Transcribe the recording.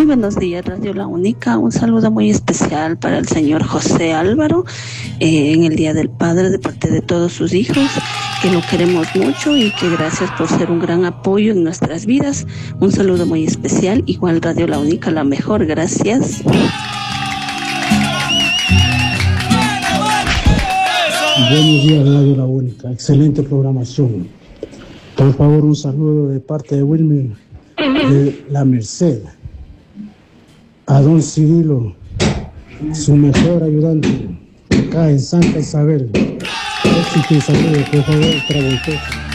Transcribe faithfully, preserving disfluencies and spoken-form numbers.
Muy buenos días, Radio La Única. Un saludo muy especial para el señor José Álvaro eh, en el Día del Padre de parte de todos sus hijos, que lo queremos mucho y que gracias por ser un gran apoyo en nuestras vidas. Un saludo muy especial. Igual Radio La Única, la mejor. Gracias. Buenos días, Radio La Única. Excelente programación. Por favor, un saludo de parte de Wilmer de La Merced. A don Cirilo, su mejor ayudante, acá en Santa Isabel. Éxito y saludo, por favor, Travoltoso.